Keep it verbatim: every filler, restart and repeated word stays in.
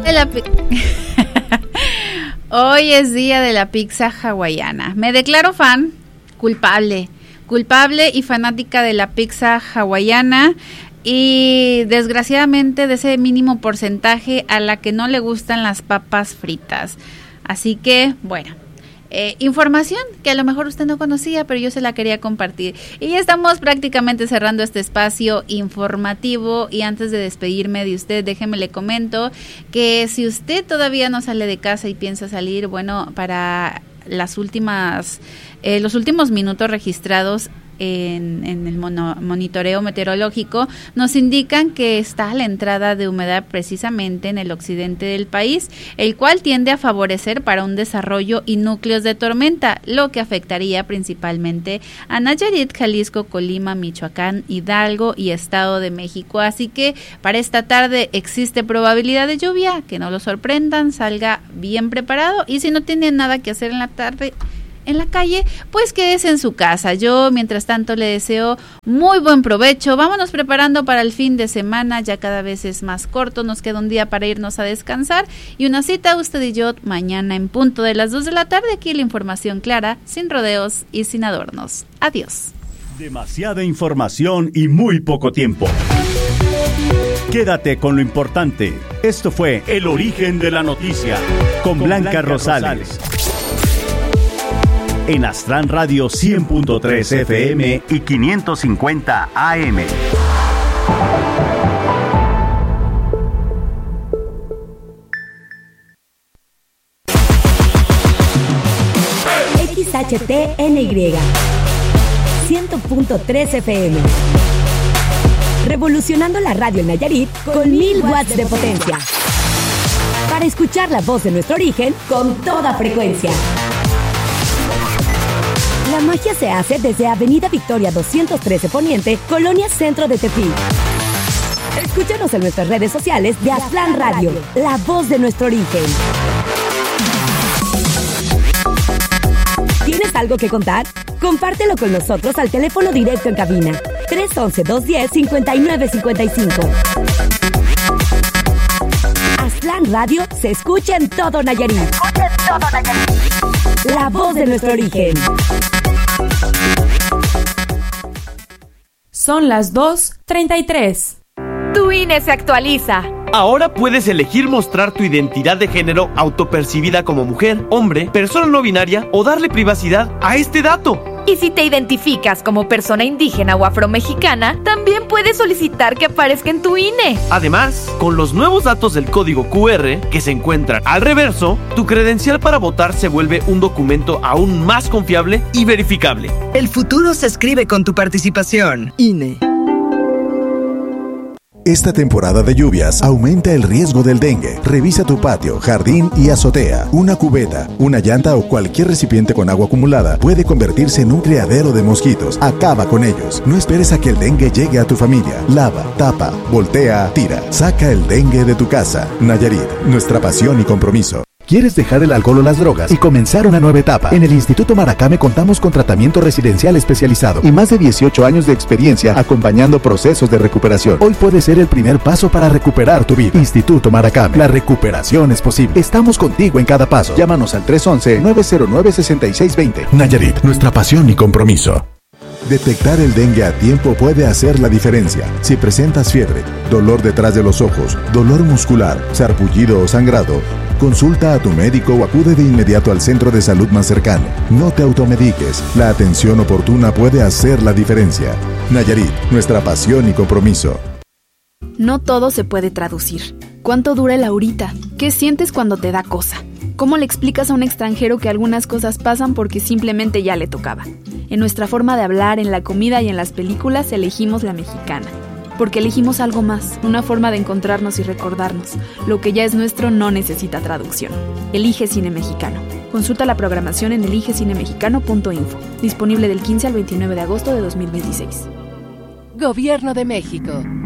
De la pi- Hoy es día de la pizza hawaiana. Me declaro fan, culpable, culpable y fanática de la pizza hawaiana. Y desgraciadamente de ese mínimo porcentaje a la que no le gustan las papas fritas. Así que, bueno, eh, información que a lo mejor usted no conocía, pero yo se la quería compartir. Y ya estamos prácticamente cerrando este espacio informativo. Y antes de despedirme de usted, déjeme le comento que si usted todavía no sale de casa y piensa salir, bueno, para las últimas, eh, los últimos minutos registrados En, en el mono, monitoreo meteorológico nos indican que está la entrada de humedad precisamente en el occidente del país, el cual tiende a favorecer para un desarrollo y núcleos de tormenta, lo que afectaría principalmente a Nayarit, Jalisco, Colima, Michoacán, Hidalgo y Estado de México. Así que para esta tarde existe probabilidad de lluvia, que no lo sorprendan, salga bien preparado y si no tiene nada que hacer en la tarde en la calle, pues quédese en su casa. Yo, mientras tanto, le deseo muy buen provecho. Vámonos preparando para el fin de semana, ya cada vez es más corto, nos queda un día para irnos a descansar y una cita usted y yo mañana en punto de las dos de la tarde, aquí la información clara, sin rodeos y sin adornos. Adiós. Demasiada información y muy poco tiempo. Quédate con lo importante. Esto fue El Origen de la Noticia con, con Blanca, Blanca Rosales. Rosales. En Astran Radio cien punto tres F M y quinientos cincuenta A M. X H T N Y cien punto tres F M. Revolucionando la radio en Nayarit con mil watts de potencia. Para escuchar la voz de nuestro origen con toda frecuencia. La magia se hace desde Avenida Victoria doscientos trece Poniente, Colonia Centro de Tepic. Escúchanos en nuestras redes sociales de Aztlán Radio, la voz de nuestro origen. ¿Tienes algo que contar? Compártelo con nosotros al teléfono directo en cabina tres once, dos diez, cincuenta y nueve cincuenta y cinco. Aztlán Radio se escucha en todo Nayarit. Se escucha en todo Nayarit. La voz de nuestro origen. Son las dos treinta y tres. Tu I N E se actualiza. Ahora puedes elegir mostrar tu identidad de género autopercibida como mujer, hombre, persona no binaria o darle privacidad a este dato. Y si te identificas como persona indígena o afromexicana, también puedes solicitar que aparezca en tu I N E. Además, con los nuevos datos del código Q R que se encuentran al reverso, tu credencial para votar se vuelve un documento aún más confiable y verificable. El futuro se escribe con tu participación. I N E. Esta temporada de lluvias aumenta el riesgo del dengue. Revisa tu patio, jardín y azotea. Una cubeta, una llanta o cualquier recipiente con agua acumulada puede convertirse en un criadero de mosquitos. Acaba con ellos. No esperes a que el dengue llegue a tu familia. Lava, tapa, voltea, tira. Saca el dengue de tu casa. Nayarit, nuestra pasión y compromiso. ¿Quieres dejar el alcohol o las drogas y comenzar una nueva etapa? En el Instituto Maracame contamos con tratamiento residencial especializado y más de dieciocho años de experiencia acompañando procesos de recuperación. Hoy puede ser el primer paso para recuperar tu vida. Instituto Maracame, la recuperación es posible. Estamos contigo en cada paso. Llámanos al tres once, nueve cero nueve, seis seis dos cero. Nayarit, nuestra pasión y compromiso. Detectar el dengue a tiempo puede hacer la diferencia. Si presentas fiebre, dolor detrás de los ojos, dolor muscular, sarpullido o sangrado, consulta a tu médico o acude de inmediato al centro de salud más cercano. No te automediques. La atención oportuna puede hacer la diferencia. Nayarit, nuestra pasión y compromiso. No todo se puede traducir. ¿Cuánto dura el ahorita? ¿Qué sientes cuando te da cosa? ¿Cómo le explicas a un extranjero que algunas cosas pasan porque simplemente ya le tocaba? En nuestra forma de hablar, en la comida y en las películas elegimos la mexicana. Porque elegimos algo más, una forma de encontrarnos y recordarnos. Lo que ya es nuestro no necesita traducción. Elige Cine Mexicano. Consulta la programación en elige cine mexicano punto info. Disponible del quince al veintinueve de agosto de dos mil veintiséis. Gobierno de México.